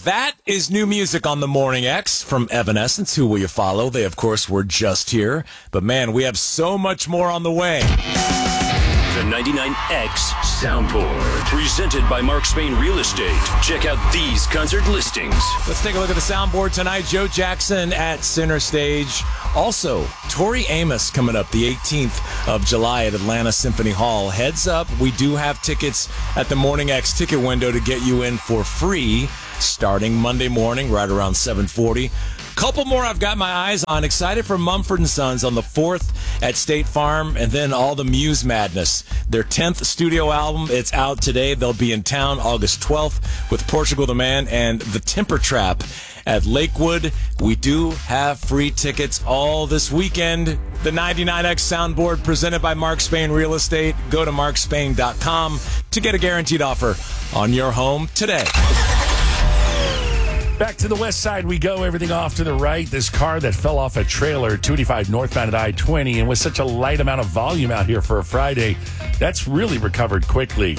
That is new music on the Morning X from Evanescence. Who will you follow? They, of course, were just here. But, man, we have so much more on the way. The 99X Soundboard, presented by Mark Spain Real Estate. Check out these concert listings. Let's take a look at the soundboard tonight. Joe Jackson at Center Stage. Also, Tori Amos coming up the 18th of July at Atlanta Symphony Hall. Heads up, we do have tickets at the Morning X ticket window to get you in for free starting Monday morning right around 7:40. Couple more I've got my eyes on. Excited for Mumford & Sons on the 4th at State Farm, and then all the Muse Madness. Their 10th studio album, it's out today. They'll be in town August 12th with Portugal the Man and The Temper Trap at Lakewood. We do have free tickets all this weekend. The 99X Soundboard presented by Mark Spain Real Estate. Go to markspain.com to get a guaranteed offer on your home today. Back to the west side we go, everything off to the right. This car that fell off a trailer, 285 northbound at I-20, and with such a light amount of volume out here for a Friday, that's really recovered quickly.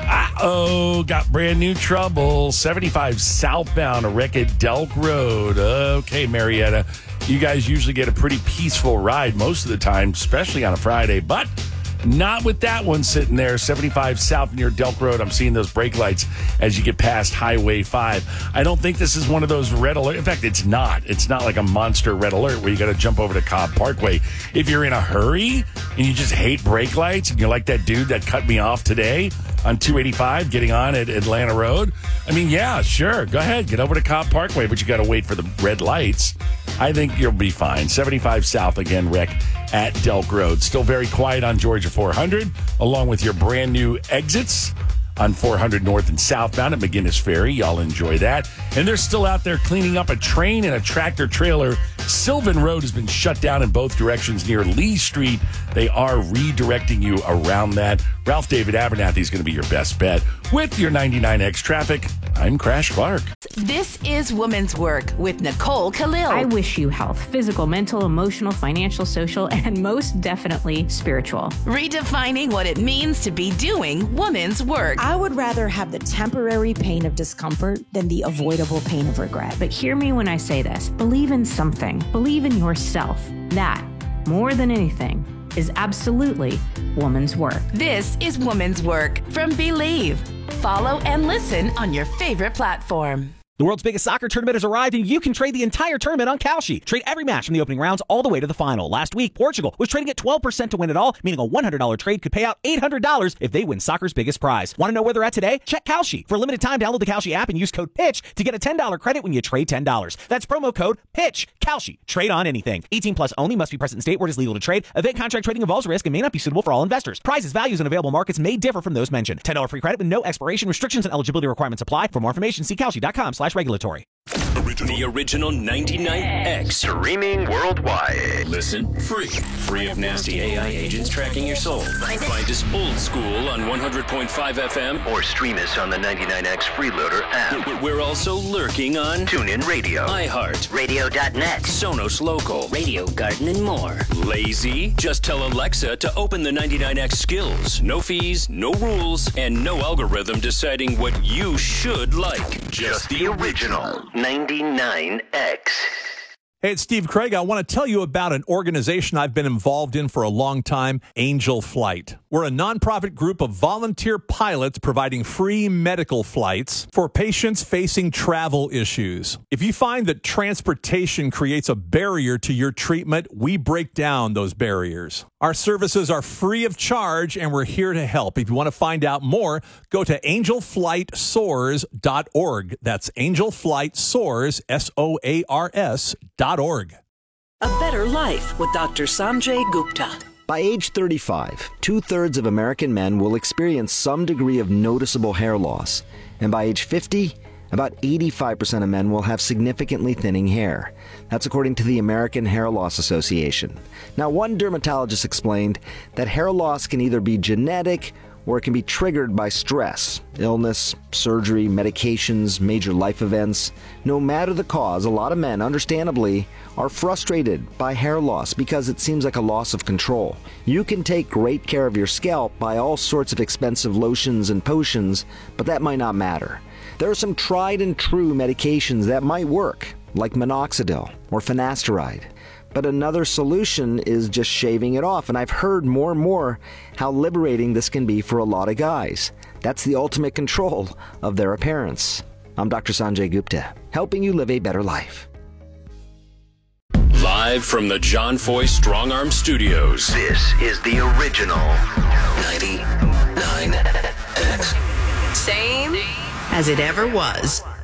Got brand new trouble. 75 southbound, a wreck at Delk Road. Okay, Marietta, you guys usually get a pretty peaceful ride most of the time, especially on a Friday, but not with that one sitting there. 75 south near Delk Road. I'm seeing those brake lights as you get past Highway 5. I don't think this is one of those red alert. In fact, it's not. It's not like a monster red alert where you got to jump over to Cobb Parkway. If you're in a hurry and you just hate brake lights and you're like that dude that cut me off today on 285 getting on at Atlanta Road, I mean, yeah, sure. Go ahead. Get over to Cobb Parkway, but you got to wait for the red lights. I think you'll be fine. 75 south again, wreck at Delk Road. Still very quiet on Georgia 400, along with your brand new exits on 400 north and southbound at McGinnis Ferry. Y'all enjoy that. And they're still out there cleaning up a train and a tractor trailer. Sylvan Road has been shut down in both directions near Lee Street. They are redirecting you around that. Ralph David Abernathy is going to be your best bet. With your 99X traffic, I'm Crash Clark. This is Woman's Work with Nicole Khalil. I wish you health, physical, mental, emotional, financial, social, and most definitely spiritual. Redefining what it means to be doing woman's work. I would rather have the temporary pain of discomfort than the avoidable pain of regret. But hear me when I say this. Believe in something. Believe in yourself. That, more than anything, is absolutely woman's work. This is Woman's Work from Believe. Follow and listen on your favorite platform. The world's biggest soccer tournament has arrived, and you can trade the entire tournament on Kalshi. Trade every match from the opening rounds all the way to the final. Last week, Portugal was trading at 12% to win it all, meaning a $100 trade could pay out $800 if they win soccer's biggest prize. Want to know where they're at today? Check Kalshi. For a limited time, download the Kalshi app and use code PITCH to get a $10 credit when you trade $10. That's promo code PITCH. Kalshi. Trade on anything. 18 plus only. Must be present in state where it is legal to trade. Event contract trading involves risk and may not be suitable for all investors. Prizes, values, and available markets may differ from those mentioned. $10 free credit with no expiration. Restrictions and eligibility requirements apply. For more information, see kalshi.com/regulatory. The original 99X. Streaming worldwide. Listen free. Free of nasty AI agents tracking your soul. Find us old school on 100.5 FM. Or stream us on the 99X Freeloader app. We're also lurking on TuneIn Radio, iHeart, Radio.net, Sonos Local, Radio Garden, and more. Lazy? Just tell Alexa to open the 99X skills. No fees, no rules, and no algorithm deciding what you should like. Just the original 99X. Hey, it's Steve Craig. I want to tell you about an organization I've been involved in for a long time, Angel Flight. We're a nonprofit group of volunteer pilots providing free medical flights for patients facing travel issues. If you find that transportation creates a barrier to your treatment, we break down those barriers. Our services are free of charge, and we're here to help. If you want to find out more, go to angelflightsoars.org. That's angelflightsoars, SOARS.org. A Better Life with Dr. Sanjay Gupta. By age 35, 2/3 of American men will experience some degree of noticeable hair loss. And by age 50, about 85% of men will have significantly thinning hair. That's according to the American Hair Loss Association. Now, one dermatologist explained that hair loss can either be genetic or it can be triggered by stress, illness, surgery, medications, major life events. No matter the cause, a lot of men, understandably, are frustrated by hair loss because it seems like a loss of control. You can take great care of your scalp by all sorts of expensive lotions and potions, but that might not matter. There are some tried and true medications that might work, like minoxidil or finasteride. But another solution is just shaving it off, and I've heard more and more how liberating this can be for a lot of guys. That's the ultimate control of their appearance. I'm Dr. Sanjay Gupta, helping you live a better life. Live from the John Foy Strong Arm Studios. This is the original 99X. Same as it ever was.